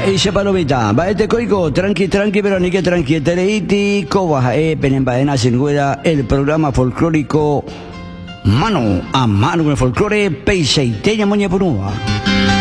Isha palomita, baete coico, tranqui, pero ni que tranqui, teleiti, coba, penembadena sin rueda, el programa folclórico mano a mano con el folclore, peiseiteña moña punúa.